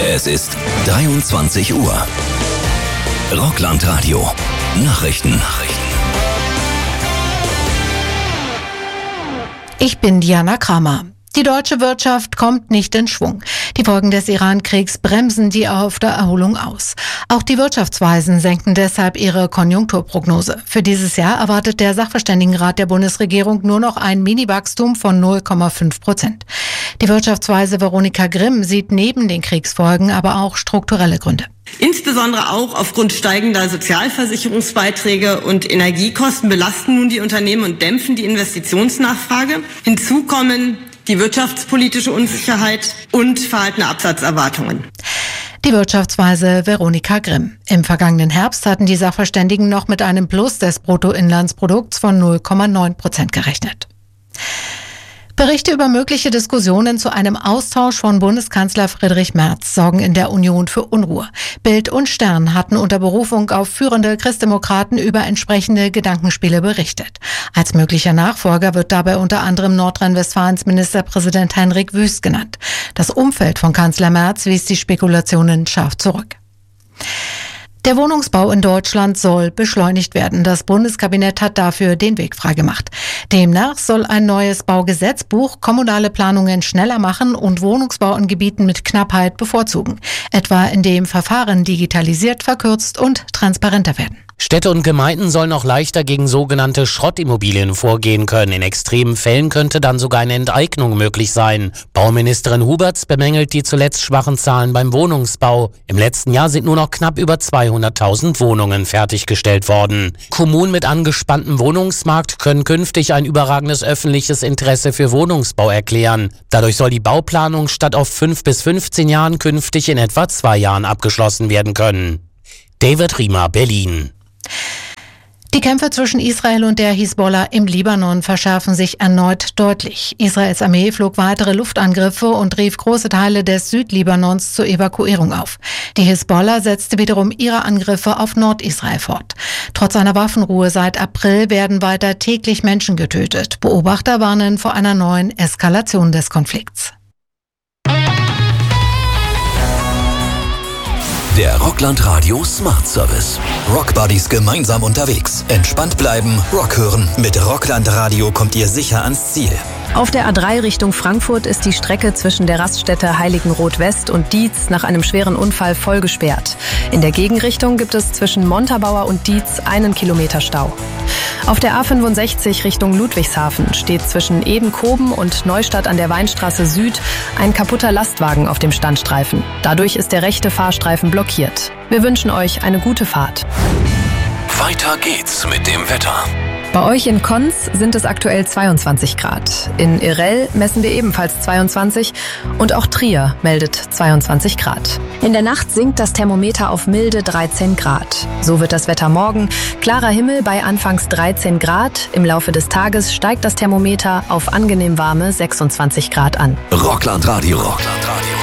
Es ist 23 Uhr. Rockland-Radio. Nachrichten. Ich bin Diana Kramer. Die deutsche Wirtschaft kommt nicht in Schwung. Die Folgen des Iran-Kriegs bremsen die auf der Erholung aus. Auch die Wirtschaftsweisen senken deshalb ihre Konjunkturprognose. Für dieses Jahr erwartet der Sachverständigenrat der Bundesregierung nur noch ein Mini-Wachstum von 0,5%. Die Wirtschaftsweise Veronika Grimm sieht neben den Kriegsfolgen aber auch strukturelle Gründe. Insbesondere auch aufgrund steigender Sozialversicherungsbeiträge und Energiekosten belasten nun die Unternehmen und dämpfen die Investitionsnachfrage. Hinzu kommen die wirtschaftspolitische Unsicherheit und verhaltene Absatzerwartungen. Die Wirtschaftsweise Veronika Grimm. Im vergangenen Herbst hatten die Sachverständigen noch mit einem Plus des Bruttoinlandsprodukts von 0,9% gerechnet. Berichte über mögliche Diskussionen zu einem Austausch von Bundeskanzler Friedrich Merz sorgen in der Union für Unruhe. Bild und Stern hatten unter Berufung auf führende Christdemokraten über entsprechende Gedankenspiele berichtet. Als möglicher Nachfolger wird dabei unter anderem Nordrhein-Westfalens Ministerpräsident Heinrich Wüst genannt. Das Umfeld von Kanzler Merz wies die Spekulationen scharf zurück. Der Wohnungsbau in Deutschland soll beschleunigt werden. Das Bundeskabinett hat dafür den Weg freigemacht. Demnach soll ein neues Baugesetzbuch kommunale Planungen schneller machen und Wohnungsbau in Gebieten mit Knappheit bevorzugen. Etwa indem Verfahren digitalisiert, verkürzt und transparenter werden. Städte und Gemeinden sollen auch leichter gegen sogenannte Schrottimmobilien vorgehen können. In extremen Fällen könnte dann sogar eine Enteignung möglich sein. Bauministerin Huberts bemängelt die zuletzt schwachen Zahlen beim Wohnungsbau. Im letzten Jahr sind nur noch knapp über 200.000 Wohnungen fertiggestellt worden. Kommunen mit angespanntem Wohnungsmarkt können künftig ein überragendes öffentliches Interesse für Wohnungsbau erklären. Dadurch soll die Bauplanung statt auf 5 bis 15 Jahren künftig in etwa 2 Jahren abgeschlossen werden können. David Riemer, Berlin. Die Kämpfe zwischen Israel und der Hisbollah im Libanon verschärfen sich erneut deutlich. Israels Armee flog weitere Luftangriffe und rief große Teile des Südlibanons zur Evakuierung auf. Die Hisbollah setzte wiederum ihre Angriffe auf Nordisrael fort. Trotz einer Waffenruhe seit April werden weiter täglich Menschen getötet. Beobachter warnen vor einer neuen Eskalation des Konflikts. Der Rockland-Radio Smart Service. Rockbuddies gemeinsam unterwegs. Entspannt bleiben, Rock hören. Mit Rockland-Radio kommt ihr sicher ans Ziel. Auf der A3 Richtung Frankfurt ist die Strecke zwischen der Raststätte Heiligenroth-West und Dietz nach einem schweren Unfall voll gesperrt. In der Gegenrichtung gibt es zwischen Montabaur und Dietz 1 Kilometer Stau. Auf der A65 Richtung Ludwigshafen steht zwischen Ebenkoben und Neustadt an der Weinstraße Süd ein kaputter Lastwagen auf dem Standstreifen. Dadurch ist der rechte Fahrstreifen blockiert. Wir wünschen euch eine gute Fahrt. Weiter geht's mit dem Wetter. Bei euch in Konz sind es aktuell 22 Grad. In Irel messen wir ebenfalls 22 und auch Trier meldet 22 Grad. In der Nacht sinkt das Thermometer auf milde 13 Grad. So wird das Wetter morgen. Klarer Himmel bei anfangs 13 Grad. Im Laufe des Tages steigt das Thermometer auf angenehm warme 26 Grad an. Rockland-Radio.